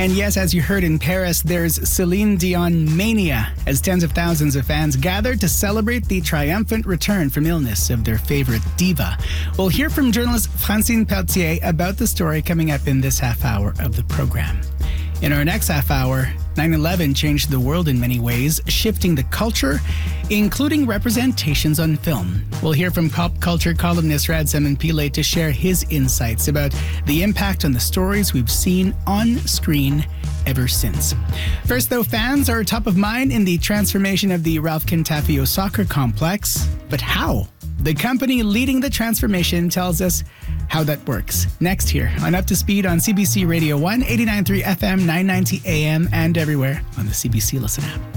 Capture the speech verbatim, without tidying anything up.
And yes, as you heard in Paris, there's Celine Dion mania as tens of thousands of fans gather to celebrate the triumphant return from illness of their favorite diva. We'll hear from journalist Francine Pelletier about the story coming up in this half hour of the program. In our next half hour, nine eleven changed the world in many ways, shifting the culture, including representations on film. We'll hear from pop culture columnist Rad Semen-Pillay to share his insights about the impact on the stories we've seen on screen ever since. First, though, fans are top of mind in the transformation of the Ralph Quintafio soccer complex. But how? The company leading the transformation tells us how that works. Next here on Up to Speed on C B C Radio one, eighty-nine point three F M, nine ninety A M, and everywhere on the C B C Listen app.